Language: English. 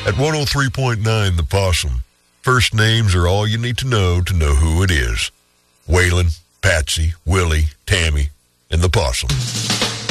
At 103.9 The Possum, first names are all you need to know who it is. Waylon, Patsy, Willie, Tammy, and the Possum.